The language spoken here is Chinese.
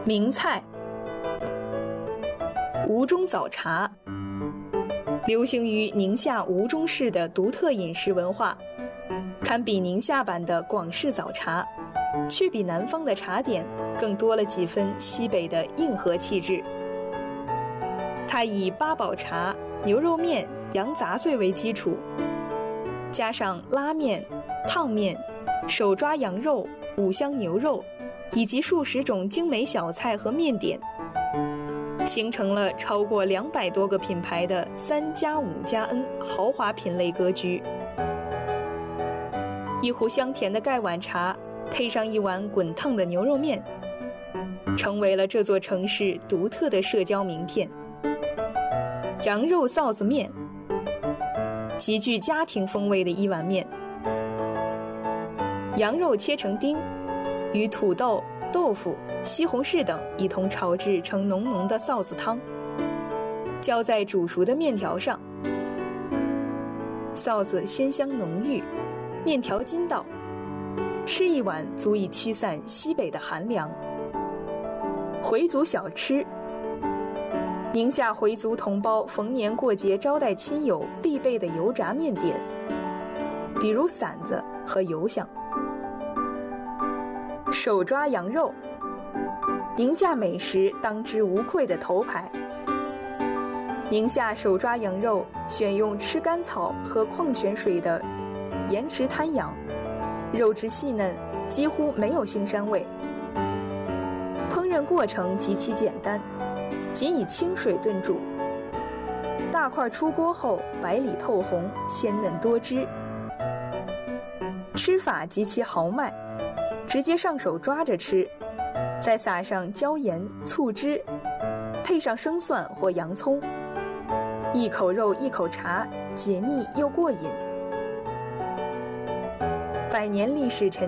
名菜吴中早茶，流行于宁夏吴中市的独特饮食文化，堪比宁夏版的广式早茶，却比南方的茶点更多了几分西北的硬核气质。它以八宝茶、牛肉面、羊杂碎为基础，加上拉面、烫面、手抓羊肉、五香牛肉以及数十种精美小菜和面点，形成了超过200多个品牌的3+5+N 豪华品类格局。一壶香甜的盖碗茶，配上一碗滚烫的牛肉面，成为了这座城市独特的社交名片。羊肉臊子面，极具家庭风味的一碗面，羊肉切成丁，与土豆、豆腐、西红柿等一同炒制成浓浓的臊子汤，浇在煮熟的面条上。臊子鲜香浓郁，面条筋道，吃一碗足以驱散西北的寒凉。回族小吃，宁夏回族同胞逢年过节招待亲友必备的油炸面点，比如馓子和油香。手抓羊肉，宁夏美食当之无愧的头牌。宁夏手抓羊肉选用吃干草和矿泉水的盐池滩羊，肉质细嫩，几乎没有腥膻味。烹饪过程极其简单，仅以清水炖煮，大块出锅后白里透红，鲜嫩多汁。吃法极其豪迈，直接上手抓着吃，再撒上椒盐、醋汁，配上生蒜或洋葱，一口肉一口茶，解腻又过瘾。100年历史沉